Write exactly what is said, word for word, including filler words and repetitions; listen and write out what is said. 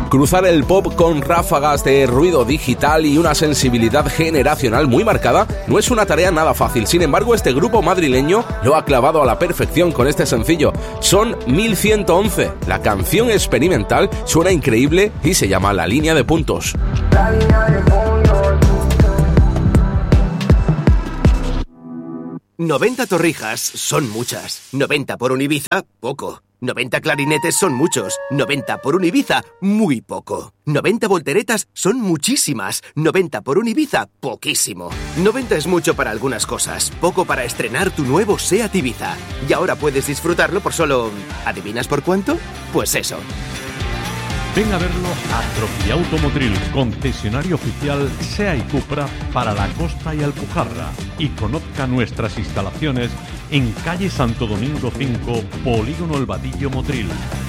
Cruzar el pop con ráfagas de ruido digital y una sensibilidad generacional muy marcada no es una tarea nada fácil. Sin embargo, este grupo madrileño lo ha clavado a la perfección con este sencillo. Son mil ciento once. La canción experimental suena increíble y se llama La Línea de Puntos. La línea de puntos. noventa torrijas son muchas. noventa por un Ibiza, poco. noventa clarinetes son muchos. noventa por un Ibiza, muy poco. noventa volteretas son muchísimas. noventa por un Ibiza, poquísimo. noventa es mucho para algunas cosas, poco para estrenar tu nuevo SEAT Ibiza. Y ahora puedes disfrutarlo por solo... ¿adivinas por cuánto? Pues eso. Ven a verlo a Troquiauto Motril, concesionario oficial SEA y Cupra para la Costa y Alpujarra, y conozca nuestras instalaciones en calle Santo Domingo cinco, Polígono El Vadillo, Motril.